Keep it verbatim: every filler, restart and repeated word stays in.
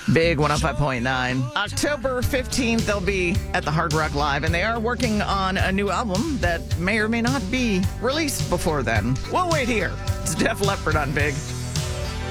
Big one oh five point nine. October fifteenth, they'll be at the Hard Rock Live, and they are working on a new album that may or may not be released before then. We'll wait here. It's Def Leppard on Big.